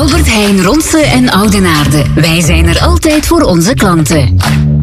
Albert Heijn, Ronse en Oudenaarde. Wij zijn er altijd voor onze klanten.